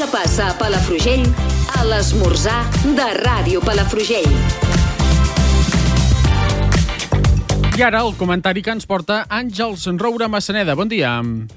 que passa a Palafrugell, a l'esmorzar de Ràdio Palafrugell. I ara el comentari que ens porta Àngels Roura Massaneda. Bon dia.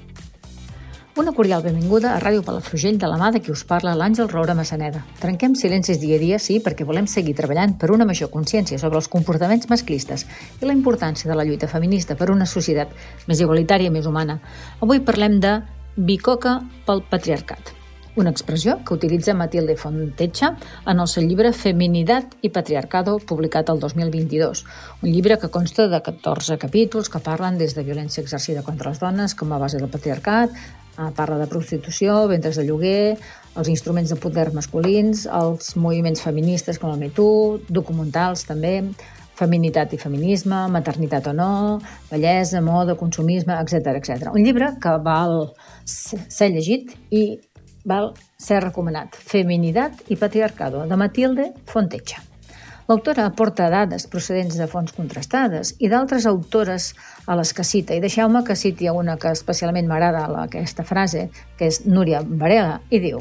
Una cordial benvinguda a Ràdio Palafrugell de la mà de qui us parla, l'Àngel Roura Massaneda. Trenquem silencis dia a dia, sí, perquè volem seguir treballant per una major consciència sobre els comportaments masclistes i la importància de la lluita feminista per una societat més igualitària i més humana. Avui parlem de bicoca pel patriarcat, una expressió que utilitza Matilde Fontecha en el seu llibre Feminidad y Patriarcado, publicat el 2022. Un llibre que consta de 14 capítols que parlen des de violència exercida contra les dones com a base del patriarcat, parla de prostitució, ventres de lloguer, els instruments de poder masculins, els moviments feministes com el Me Too, documentals també, feminitat i feminisme, maternitat o no, bellesa, moda, consumisme, etc. Un llibre que val ser llegit i val ser recomanat. Feminidad y Patriarcado, de Matilde Fontecha. L'autora aporta dades procedents de fonts contrastades i d'altres autores a les que cita. I deixeu-me que citi una que especialment m'agrada, aquesta frase, que és Núria Varela, i diu: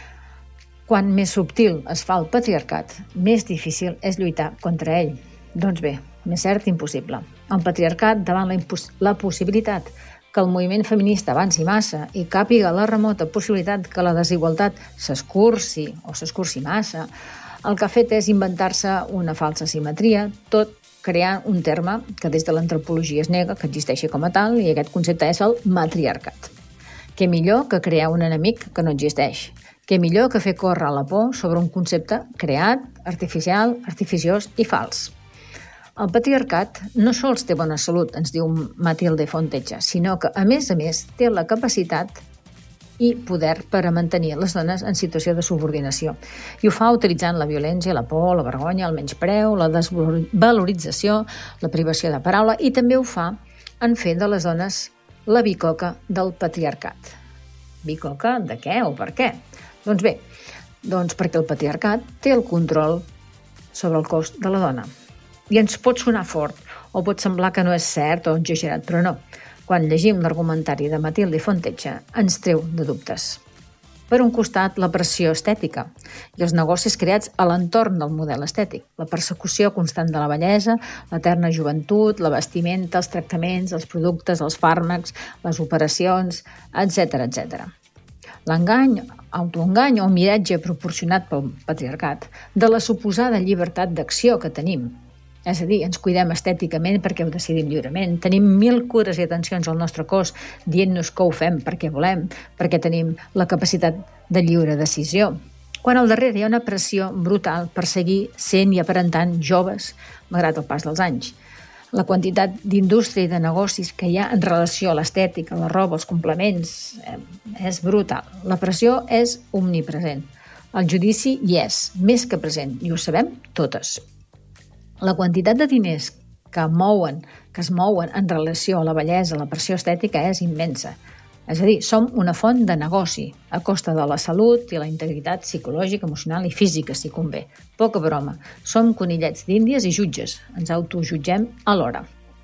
quan més subtil es fa el patriarcat, més difícil és lluitar contra ell. Doncs bé, més cert, impossible. El patriarcat, davant la possibilitat que el moviment feminista avanci massa i càpiga la remota possibilitat que la desigualtat s'escurci massa, el que ha fet és inventar-se una falsa simetria, tot creant un terme que des de l'antropologia es nega que existeixi com a tal, i aquest concepte és el matriarcat. Què millor que crear un enemic que no existeix? Què millor que fer córrer la por sobre un concepte creat, artificial, artificiós i fals? El patriarcat no sols té bona salut, ens diu Matilde Fontecha, sinó que, a més, té la capacitat i poder per a mantenir les dones en situació de subordinació. I ho fa utilitzant la violència, la por, la vergonya, el menyspreu, la desvalorització, la privació de paraula, i també ho fa en fer de les dones la bicoca del patriarcat. Bicoca de què o per què? Doncs bé, perquè el patriarcat té el control sobre el cos de la dona. I ens pot sonar fort, o pot semblar que no és cert o exagerat, però no. Quan llegim l'argumentari de Matilde Fontecha, ens treu de dubtes. Per un costat, la pressió estètica i els negocis creats a l'entorn del model estètic, la persecució constant de la bellesa, l'eterna joventut, la vestimenta, els tractaments, els productes, els fàrmacs, les operacions, etc. L'engany, autoengany o miratge proporcionat pel patriarcat de la suposada llibertat d'acció que tenim. És a dir, ens cuidem estèticament perquè ho decidim lliurement. Tenim 1000 cures i atencions al nostre cos dient-nos que ho fem perquè volem, perquè tenim la capacitat de lliure decisió. Quan al darrere hi ha una pressió brutal per seguir sent i aparentant joves, malgrat el pas dels anys. La quantitat d'indústria i de negocis que hi ha en relació a l'estètica, la roba, els complements, és brutal. La pressió és omnipresent. El judici hi és, més que present, i ho sabem totes. La quantitat de diners que es mouen en relació a la bellesa, la pressió estètica és immensa. És a dir, som una font de negoci a costa de la salut i la integritat psicològica, emocional i física, si convé. Poca broma. Som conillets d'índies i jutges. Ens autojutgem alhora.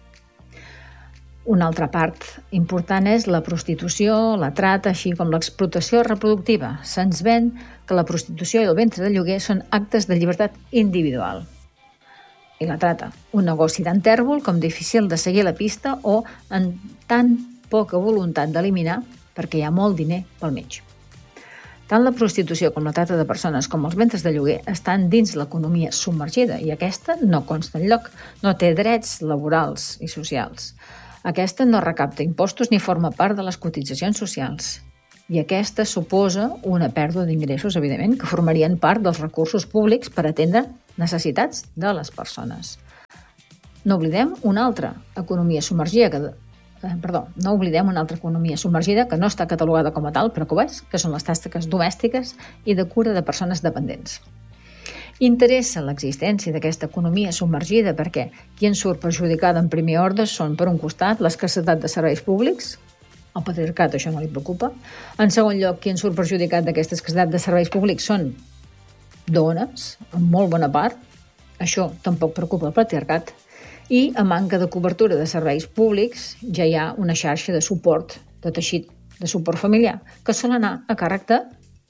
Una altra part important és la prostitució, la trata, així com l'explotació reproductiva. Se'ns ven que la prostitució i el ventre de lloguer són actes de llibertat individual. I la trata, un negoci tan tèrbol com difícil de seguir la pista o en tan poca voluntat d'eliminar perquè hi ha molt diner pel mig. Tant la prostitució com la trata de persones com els ventres de lloguer estan dins l'economia submergida i aquesta no consta enlloc, no té drets laborals i socials. Aquesta no recapta impostos ni forma part de les cotitzacions socials. I aquesta suposa una pèrdua d'ingressos, evidentment, que formarien part dels recursos públics per atendre necessitats de les persones. No oblidem una altra economia submergida que no està catalogada com a tal, però que ho és, que són les tasques domèstiques i de cura de persones dependents. Interessa l'existència d'aquesta economia submergida perquè qui en surt perjudicada en primer ordre són, per un costat, l'escassetat de serveis públics. Al patriarcat això no li preocupa. En segon lloc, qui en surt perjudicat d'aquesta escassetat de serveis públics són dones, en molt bona part. Això tampoc preocupa el patriarcat. I a manca de cobertura de serveis públics ja hi ha una xarxa de suport, de teixit de suport familiar, que sol anar a càrrec de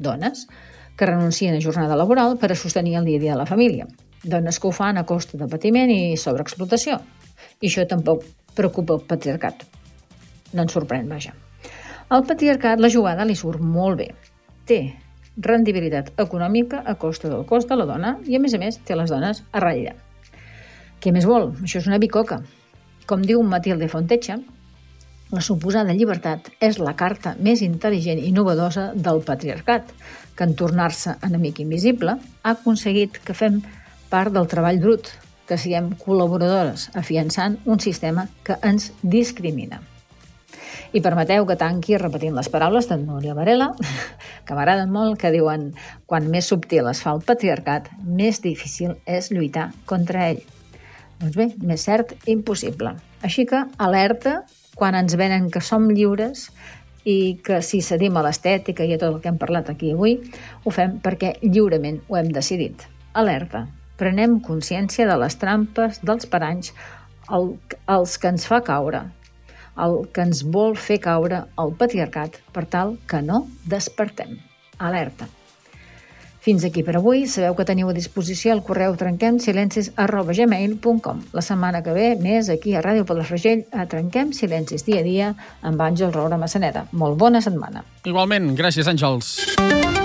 Dones que renuncien a jornada laboral per a sostenir el dia a dia de la família. Dones que ho fan a costa de patiment i sobreexplotació. I això tampoc preocupa el patriarcat. No ens sorprèn, vaja. Al patriarcat la jugada li surt molt bé. Té rendibilitat econòmica a costa del cost de la dona i, a més, té les dones a ratlla. Què més vol? Això és una bicoca. Com diu Matilde Fontecha, la suposada llibertat és la carta més intel·ligent i innovadora del patriarcat, que en tornar-se enemic invisible ha aconseguit que fem part del treball brut, que siguem col·laboradores, afiançant un sistema que ens discrimina. I permeteu que tanqui repetint les paraules de Núria Varela, que m'agraden molt, que diuen: quan més subtil es fa el patriarcat, més difícil és lluitar contra ell. Doncs bé, més cert, impossible. Així que alerta quan ens venen que som lliures i que si cedim a l'estètica i a tot el que hem parlat aquí avui, ho fem perquè lliurement ho hem decidit. Alerta. Prenem consciència de les trampes, dels paranys, els que ens fa caure, el que ens vol fer caure el patriarcat per tal que no despertem. Alerta. Fins aquí per avui. Sabeu que teniu a disposició el correu trenquemsilencis@gmail.com. La setmana que ve, més aquí a Ràdio Palafrugell, a Trenquem Silencis dia a dia amb Àngels Roura Massaneda. Molt bona setmana. Igualment, gràcies, Àngels.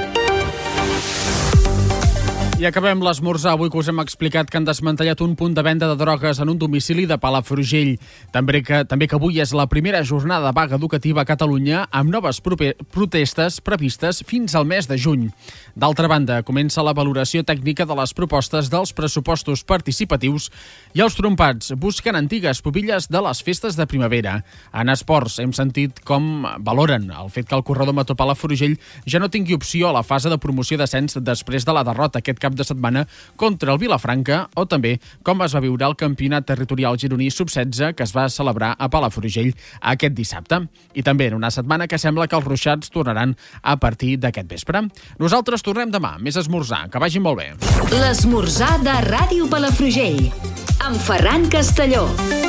I acabem l'esmorzar avui que us hem explicat que han desmantellat un punt de venda de drogues en un domicili de Palafrugell. També que avui és la primera jornada de vaga educativa a Catalunya amb noves protestes previstes fins al mes de juny. D'altra banda, comença la valoració tècnica de les propostes dels pressupostos participatius i els trompats busquen antigues pubilles de les festes de primavera. En esports hem sentit com valoren el fet que el corredor Mató Palafrugell ja no tingui opció a la fase de promoció d'ascens després de la derrota aquest cap de setmana contra el Vilafranca, o també com es va viure el campionat territorial gironí sub-16 que es va celebrar a Palafrugell aquest dissabte. I també en una setmana que sembla que els ruixats tornaran a partir d'aquest vespre. Nosaltres tornem demà, més esmorzar. Que vagi molt bé. L'esmorzar de Ràdio Palafrugell amb Ferran Castelló.